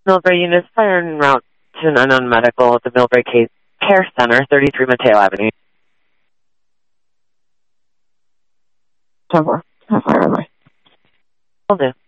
Millbrae units fire en route to an unknown medical at the Millbrae Care Center, 33 Mateo Avenue. 10-4. How far am I? Will do.